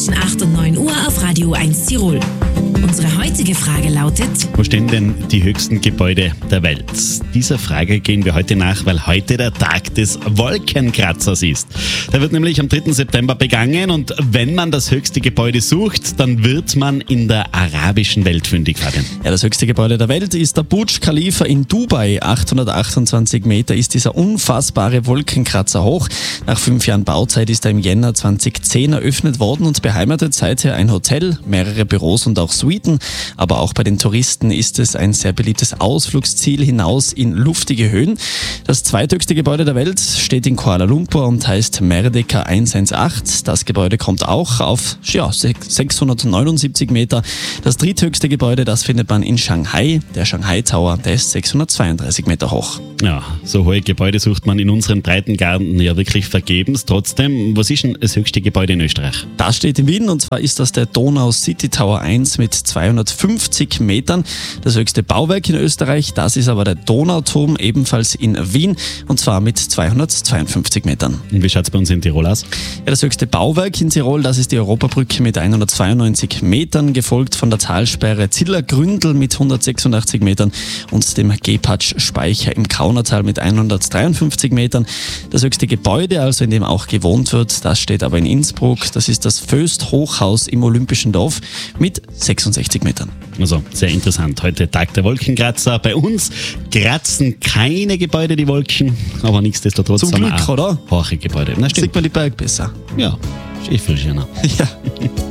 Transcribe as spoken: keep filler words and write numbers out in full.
zwischen acht und neun Uhr auf Radio eins Tirol. Unsere heutige Frage lautet: Wo stehen denn die höchsten Gebäude der Welt? Dieser Frage gehen wir heute nach, weil heute der Tag des Wolkenkratzers ist. Der wird nämlich am dritten September begangen und wenn man das höchste Gebäude sucht, dann wird man in der arabischen Welt fündig, Fabian. Ja, das höchste Gebäude der Welt ist der Burj Khalifa in Dubai. achthundertachtundzwanzig Meter ist dieser unfassbare Wolkenkratzer hoch. Nach fünf Jahren Bauzeit ist er im Jänner zweitausendzehn eröffnet worden und beheimatet seither ein Hotel, mehrere Büros und auch Suiten. Aber auch bei den Touristen ist es ein sehr beliebtes Ausflugsziel hinaus in luftige Höhen. Das zweithöchste Gebäude der Welt steht in Kuala Lumpur und heißt Merdeka hundertzachtzehn. Das Gebäude kommt auch auf ja, sechshundertneunundsiebzig Meter. Das dritthöchste Gebäude, das findet man in Shanghai. Der Shanghai Tower, der ist sechshundertzweiunddreißig Meter hoch. Ja, so hohe Gebäude sucht man in unseren Breitengraden ja wirklich vergebens. Trotzdem, was ist denn das höchste Gebäude in Österreich? Das steht in Wien und zwar ist das der Donau City Tower eins mit zweihundertfünfzig Metern. Das höchste Bauwerk in Österreich, das ist aber der Donauturm, ebenfalls in Wien und zwar mit zweihundertzweiundfünfzig Metern. Und wie schaut es bei uns in Tirol aus? Ja, das höchste Bauwerk in Tirol, das ist die Europabrücke mit hundertzweiundneunzig Metern, gefolgt von der Talsperre Ziller-Gründel mit hundertsechsundachtzig Metern und dem Gepatsch-Speicher im Kaunertal mit hundertdreiundfünfzig Metern. Das höchste Gebäude, also in dem auch gewohnt wird, das steht aber in Innsbruck. Das ist das Föst-Hochhaus im Olympischen Dorf mit sechsundsechzig Metern. Also sehr interessant. Heute Tag der Wolkenkratzer. Bei uns kratzen keine Gebäude die Wolken, aber nichtsdestotrotz Zum Glück, oder? Hohe Gebäude. Na, stimmt. Sieht man die Berg besser. Ja, ist eh viel schöner. Ja.